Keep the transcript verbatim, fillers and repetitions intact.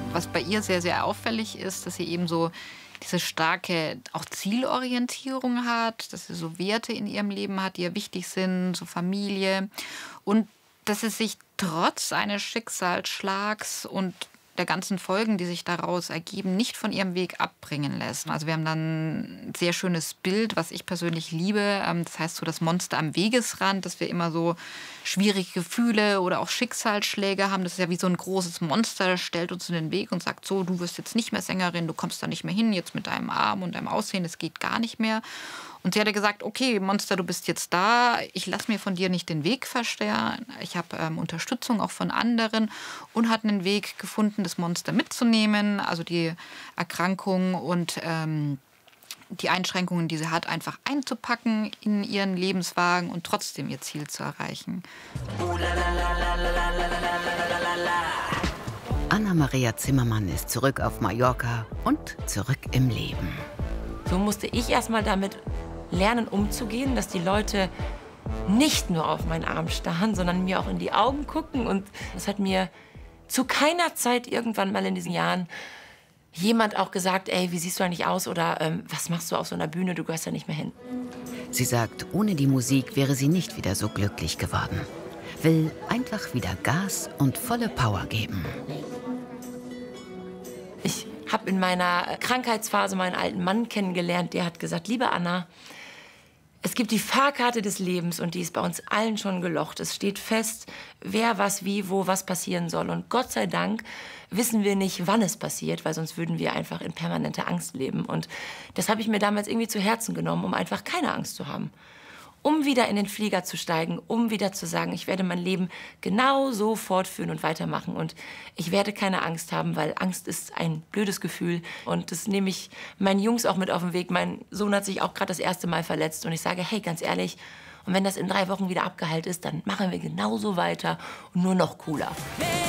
Was bei ihr sehr, sehr auffällig ist, dass sie eben so diese starke auch Zielorientierung hat, dass sie so Werte in ihrem Leben hat, die ihr wichtig sind, so Familie. Und dass sie sich trotz eines Schicksalsschlags und der ganzen Folgen, die sich daraus ergeben, nicht von ihrem Weg abbringen lässt. Also wir haben dann ein sehr schönes Bild, was ich persönlich liebe. Das heißt so das Monster am Wegesrand, dass wir immer so schwierige Gefühle oder auch Schicksalsschläge haben. Das ist ja wie so ein großes Monster, das stellt uns in den Weg und sagt so, du wirst jetzt nicht mehr Sängerin, du kommst da nicht mehr hin, jetzt mit deinem Arm und deinem Aussehen, das geht gar nicht mehr. Und sie hatte gesagt, okay, Monster, du bist jetzt da, ich lasse mir von dir nicht den Weg versperren. Ich habe ähm, Unterstützung auch von anderen und hat einen Weg gefunden, das Monster mitzunehmen, also die Erkrankung und ähm, die Einschränkungen, die sie hat, einfach einzupacken in ihren Lebenswagen und trotzdem ihr Ziel zu erreichen. Anna-Maria Zimmermann ist zurück auf Mallorca und zurück im Leben. So musste ich erst mal damit lernen, umzugehen, dass die Leute nicht nur auf meinen Arm starren, sondern mir auch in die Augen gucken. Und das hat mir zu keiner Zeit irgendwann mal in diesen Jahren jemand auch gesagt, ey, wie siehst du eigentlich aus? Oder ähm, was machst du auf so einer Bühne? Du gehörst ja nicht mehr hin. Sie sagt, ohne die Musik wäre sie nicht wieder so glücklich geworden. Will einfach wieder Gas und volle Power geben. Ich habe in meiner Krankheitsphase meinen alten Mann kennengelernt. Der hat gesagt, liebe Anna, es gibt die Fahrkarte des Lebens und die ist bei uns allen schon gelocht. Es steht fest, wer, was, wie, wo, was passieren soll. Und Gott sei Dank wissen wir nicht, wann es passiert, weil sonst würden wir einfach in permanenter Angst leben. Und das habe ich mir damals irgendwie zu Herzen genommen, um einfach keine Angst zu haben. Um wieder in den Flieger zu steigen, um wieder zu sagen, ich werde mein Leben genau so fortführen und weitermachen. Und ich werde keine Angst haben, weil Angst ist ein blödes Gefühl. Und das nehme ich meinen Jungs auch mit auf den Weg. Mein Sohn hat sich auch gerade das erste Mal verletzt. Und ich sage, hey, ganz ehrlich, und wenn das in drei Wochen wieder abgeheilt ist, dann machen wir genauso weiter und nur noch cooler.